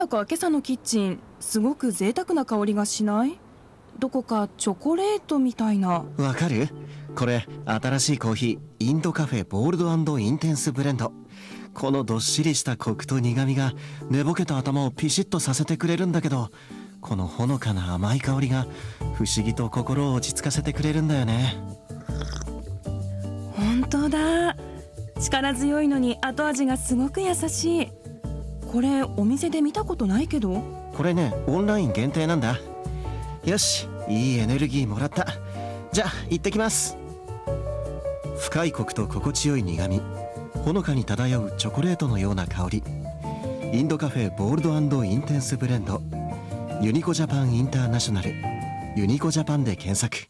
なんか今朝のキッチン、すごく贅沢な香りがしない？どこかチョコレートみたいな。 わかる？これ新しいコーヒー、インドカフェボールド&インテンスブレンド。このどっしりしたコクと苦みが寝ぼけた頭をピシッとさせてくれるんだけど、このほのかな甘い香りが不思議と心を落ち着かせてくれるんだよね。 本当だ。力強いのに後味がすごく優しい。これお店で見たことないけど。 これね、オンライン限定なんだ。よし、いいエネルギーもらった。じゃあ行ってきます。深いコクと心地よい苦み、ほのかに漂うチョコレートのような香り。インドカフェボールド&インテンスブレンド、ユニコジャパンインターナショナル、ユニコジャパンで検索。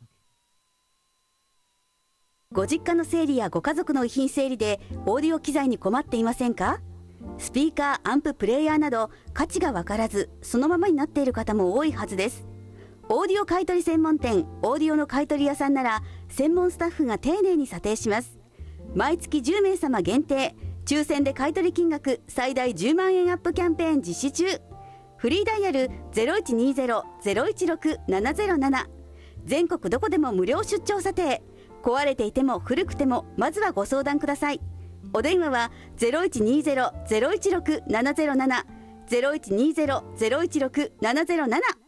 ご実家の整理やご家族の遺品整理でオーディオ機材に困っていませんか？スピーカー、アンプ、プレイヤーなど価値が分からずそのままになっている方も多いはずです。オーディオ買取専門店オーディオの買取屋さんなら専門スタッフが丁寧に査定します。毎月10名様限定、抽選で買取金額最大10万円アップキャンペーン実施中。フリーダイヤル 0120-016-707。 全国どこでも無料出張査定。壊れていても古くてもまずはご相談ください。お電話は 0120-016-707 0120-016-707